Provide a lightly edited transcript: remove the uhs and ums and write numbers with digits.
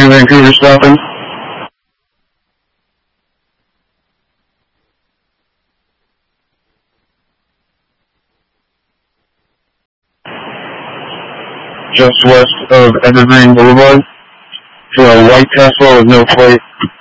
to Vancouver stopping? Just west of Evergreen Boulevard, to a white Tesla with no plate.